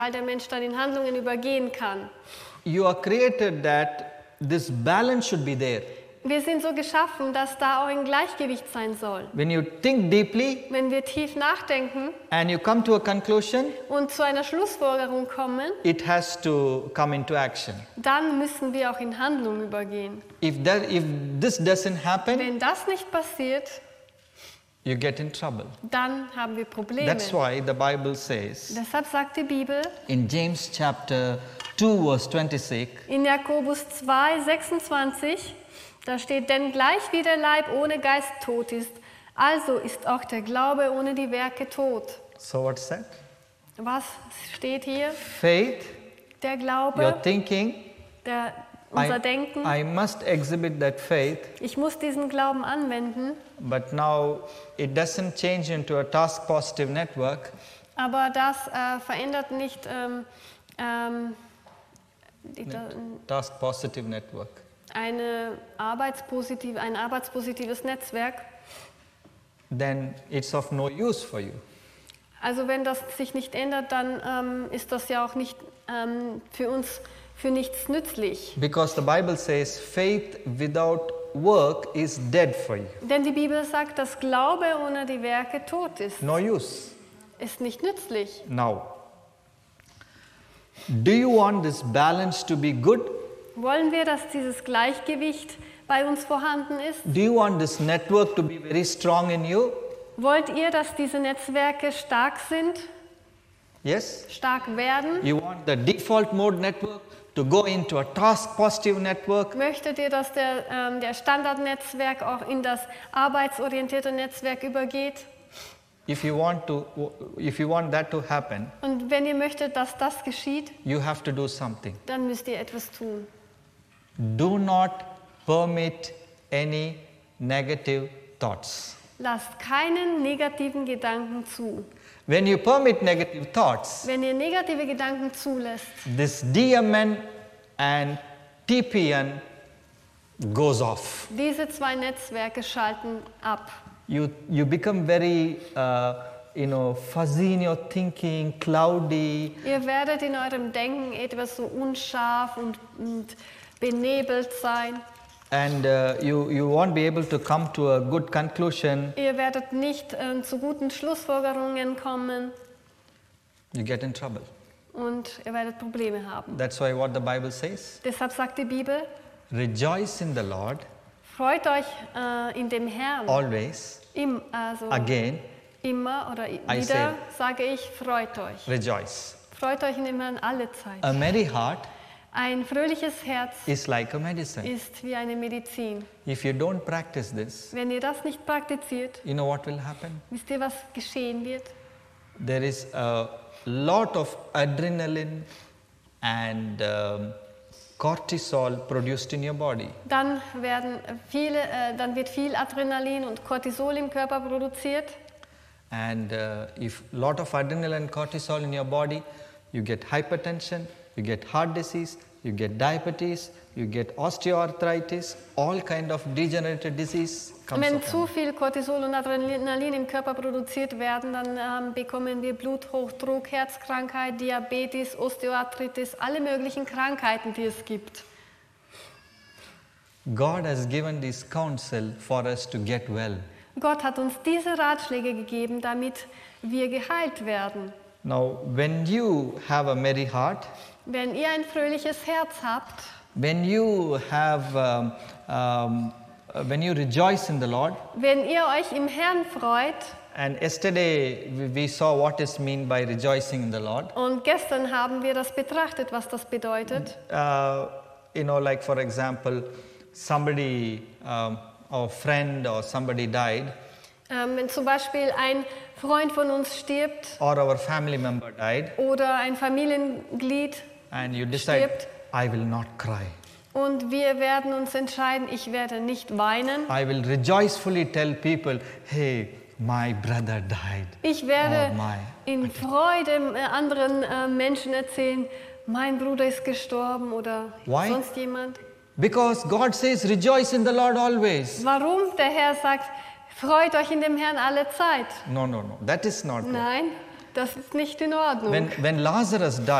weil der Mensch dann in Handlungen übergehen kann. You are created that this balance should be there. Wir sind so geschaffen, dass da auch ein Gleichgewicht sein soll. When you think deeply Wenn wir tief nachdenken and you come to a conclusion, und zu einer Schlussfolgerung kommen, it has to come into action. dann müssen wir auch in Handlung übergehen. If this doesn't happen, Wenn das nicht passiert, you get in trouble. dann haben wir Probleme. That's why the Bible says Deshalb sagt die Bibel in James chapter 2 verse 26, in Jakobus 2, 26, da steht, denn gleich wie der Leib ohne Geist tot ist, also ist auch der Glaube ohne die Werke tot. so what's that? Was steht hier? Faith, Der your Glaube, thinking, unser Denken. I must exhibit that faith, Ich muss diesen Glauben anwenden, but now it doesn't change into a task positive network. aber das verändert nicht Task positive network. ein arbeitspositives Netzwerk. Then it's of no use for you. Also wenn das sich nicht ändert, dann ist das ja auch nicht für uns für nichts nützlich. Because the Bible says faith without work is dead for you. Denn die Bibel sagt, dass Glaube ohne die Werke tot ist. No use. Ist nicht nützlich. Now, do you want this balance to be good? Wollen wir, dass dieses Gleichgewicht bei uns vorhanden ist? Do you want this network to be very strong in you? Wollt ihr, dass diese Netzwerke stark sind, Yes? stark werden? You want the default mode network to go into a task positive network? Möchtet ihr, dass der Standardnetzwerk auch in das arbeitsorientierte Netzwerk übergeht? If you want that to happen, Und wenn ihr möchtet, dass das geschieht, you have to do something. dann müsst ihr etwas tun. Do not permit any negative thoughts. Lasst keinen negativen Gedanken zu. When you permit negative thoughts, Wenn ihr negative Gedanken zulässt, this DMN and TPN goes off. diese zwei Netzwerke schalten ab. You become very, fuzzy in your thinking, cloudy. Ihr werdet in eurem Denken etwas so unscharf und benebelt sein. And you won't be able to come to a good conclusion. Ihr werdet nicht zu guten Schlussfolgerungen kommen You get in trouble. und ihr werdet Probleme haben. That's why what the Bible says. Deshalb sagt die Bibel, Rejoice in the Lord freut euch in dem Herrn. always. Again, Immer oder I wieder say- sage ich, freut euch. rejoice. Freut euch in dem Herrn alle Zeit. A merry heart Ein fröhliches Herz is like a medicine. ist wie eine Medizin. If you don't practice this, Wenn ihr das nicht praktiziert, you know what will happen? wisst ihr, was geschehen wird? There is a lot of adrenaline and cortisol produced in your body. Dann wird viel Adrenalin und Cortisol im Körper produziert. And if a lot of adrenaline and cortisol in your body, you get hypertension, you get heart disease, you get diabetes, you get osteoarthritis, all kind of degenerative disease comes Wenn upon zu viel Cortisol und Adrenalin im Körper produziert werden, dann bekommen wir Bluthochdruck, Herzkrankheit, Diabetes, Osteoarthritis, alle möglichen Krankheiten, die es gibt. God has given this counsel for us to get well. Gott hat uns diese Ratschläge gegeben, damit wir geheilt werden. Now, when you have a merry heart, Wenn ihr ein fröhliches Herz habt, when you rejoice in the Lord, wenn ihr euch im Herrn freut, and yesterday we saw what is mean by rejoicing in the Lord. und gestern haben wir das betrachtet, was das bedeutet. Like for example, somebody, our friend or somebody died, Wenn zum Beispiel ein Freund von uns stirbt or our family member died, oder ein Familienglied and you decide, stirbt I will not cry. und wir werden uns entscheiden, ich werde nicht weinen. I will rejoicefully tell people, hey, my brother died. Ich werde Oh, in Freude anderen Menschen erzählen, mein Bruder ist gestorben oder Why? sonst jemand. Because God says, rejoice in the Lord always. Warum? Der Herr sagt, freut euch in dem Herrn alle Zeit. No, that is not good. Nein, Das ist nicht in Ordnung. When Lazarus died,